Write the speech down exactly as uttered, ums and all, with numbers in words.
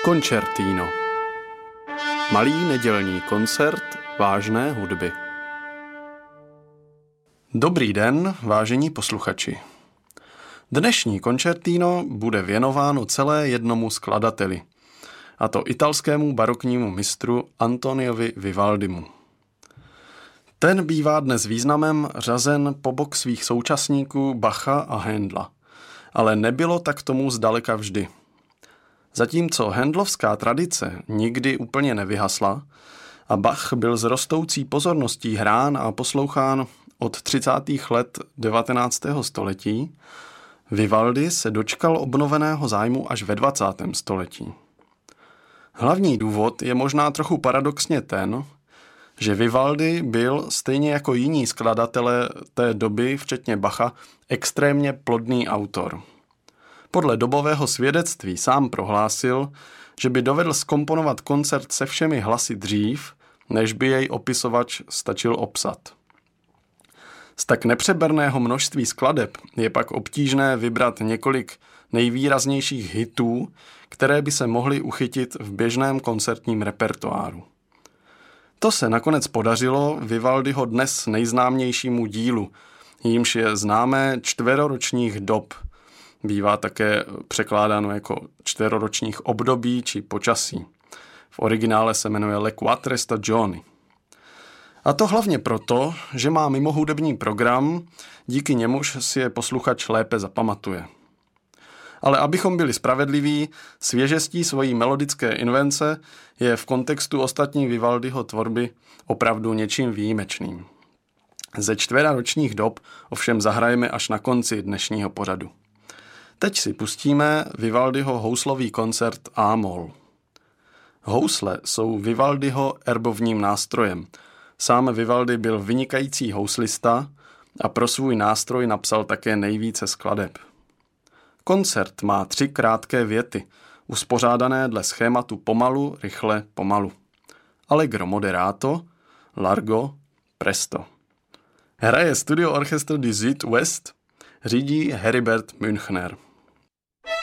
Koncertino. Malý nedělní koncert vážné hudby. Dobrý den, vážení posluchači. Dnešní koncertino bude věnováno celé jednomu skladateli, a to italskému baroknímu mistru Antoniovi Vivaldimu. Ten bývá dnes významem řazen po bok svých současníků Bacha a Händla, ale nebylo tak tomu zdaleka vždy. Zatímco händlovská tradice nikdy úplně nevyhasla a Bach byl s rostoucí pozorností hrán a poslouchán od třicátých let devatenáctého století, Vivaldi se dočkal obnoveného zájmu až ve dvacátém století. Hlavní důvod je možná trochu paradoxně ten, že Vivaldi byl, stejně jako jiní skladatelé té doby, včetně Bacha, extrémně plodný autor. Podle dobového svědectví sám prohlásil, že by dovedl zkomponovat koncert se všemi hlasy dřív, než by jej opisovač stačil obsat. Z tak nepřeberného množství skladeb je pak obtížné vybrat několik nejvýraznějších hitů, které by se mohly uchytit v běžném koncertním repertoáru. To se nakonec podařilo Vivaldiho dnes nejznámějšímu dílu, jímž je známé Čtveroročních dob. Bývá také překládáno jako čtveroročních období či počasí. V originále se jmenuje Le Quattro Stagioni. A to hlavně proto, že má mimohudební program, díky němuž si je posluchač lépe zapamatuje. Ale abychom byli spravedliví, svěžestí svojí melodické invence je v kontextu ostatní Vivaldiho tvorby opravdu něčím výjimečným. Ze čtveroročních dob ovšem zahrajeme až na konci dnešního pořadu. Teď si pustíme Vivaldiho houslový koncert A-moll. Housle jsou Vivaldiho erbovním nástrojem. Sám Vivaldi byl vynikající houslista a pro svůj nástroj napsal také nejvíce skladeb. Koncert má tři krátké věty, uspořádané dle schématu pomalu, rychle, pomalu. Allegro moderato, largo, presto. Hraje Studio Orchestra du Südwest, řídí Heribert Münchner.